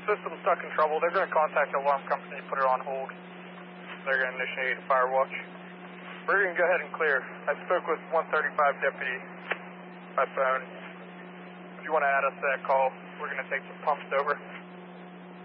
system's stuck in trouble. They're going to contact the alarm company and put it on hold. They're going to initiate a fire watch. We're going to go ahead and clear. I spoke with 135 deputy by phone. If you want to add us to that call, we're going to take some pumps over.